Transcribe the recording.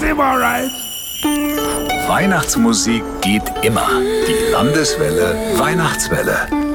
immer right. Weihnachtsmusik geht immer. Die Landeswelle Weihnachtswelle.